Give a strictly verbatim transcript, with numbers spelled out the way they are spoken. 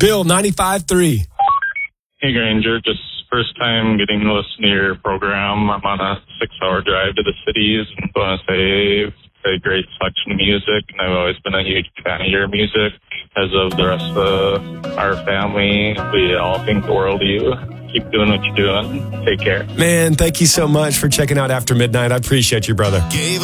Bill, ninety-five three. Hey, Granger. Just first time getting to listen to your program. I'm on a six-hour drive to the cities and want to say it's a great selection of music, and I've always been a huge fan of your music. As of the rest of our family, we all think the world of you. Keep doing what you're doing. Take care. Man, thank you so much for checking out After Midnight. I appreciate you, brother.